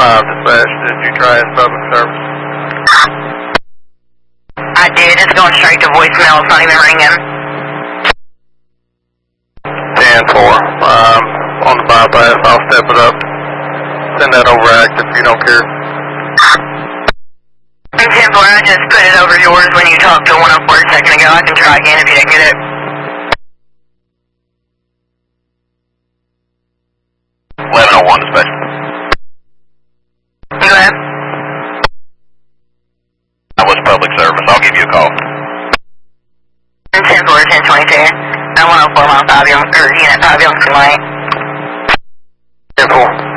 Dispatch, did you try his public service? I did. It's going straight to voicemail. It's not even ringing. 10-4. On the bypass, I'll step it up. Send that over active if you don't care. 10-4, I just put it over yours when you talked to 104 a second ago. I can try again if you didn't get it. 1101 dispatch. Go ahead. That was public service. I'll give you a call. 10-4, 1022. At 104 mile 5 Young, or unit 5 Youngstown Lane. 10-4.